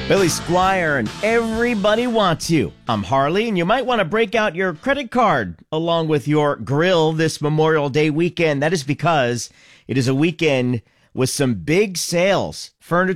Billy Squire and Everybody Wants You. I'm Harley, and you might want to break out your credit card along with your grill this Memorial Day weekend. That is because it is a weekend with some big sales. Furniture